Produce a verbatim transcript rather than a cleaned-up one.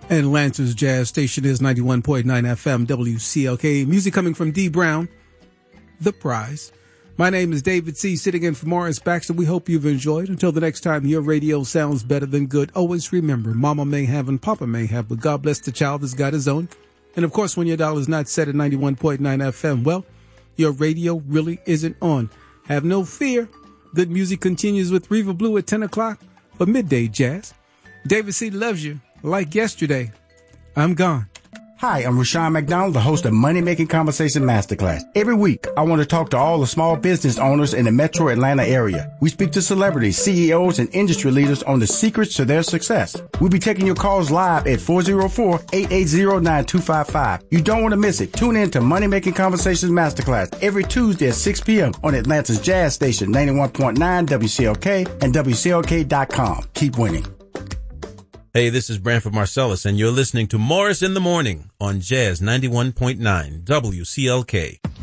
Atlanta's Jazz Station is ninety-one point nine F M W C L K. Music coming from D Brown, The Prize. My name is David C., sitting in for Morris Baxter. We hope you've enjoyed. Until the next time your radio sounds better than good, always remember, Mama may have and Papa may have, but God bless the child that's got his own. And, of course, when your dial is not set at ninety-one point nine F M, well, your radio really isn't on. Have no fear. Good music continues with Reva Blue at ten o'clock for Midday Jazz. David C. loves you. Like yesterday, I'm gone. Hi, I'm Rushion McDonald, the host of Money Making Conversation Masterclass. Every week, I want to talk to all the small business owners in the metro Atlanta area. We speak to celebrities, C E Os, and industry leaders on the secrets to their success. We'll be taking your calls live at four oh four, eight eight zero, nine two five five. You don't want to miss it. Tune in to Money Making Conversations Masterclass every Tuesday at six p.m. on Atlanta's Jazz Station, ninety-one point nine W C L K and W C L K dot com. Keep winning. Hey, this is Branford Marcellus, and you're listening to Morris in the Morning on Jazz ninety-one point nine W C L K.